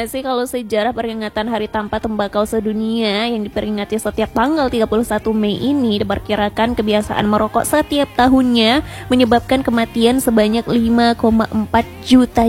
nggak sih kalau sejarah peringatan Hari Tanpa Tembakau Sedunia yang diperingati setiap tanggal 31 Mei ini diperkirakan kebiasaan merokok setiap tahunnya menyebabkan kematian sebanyak 5,4 juta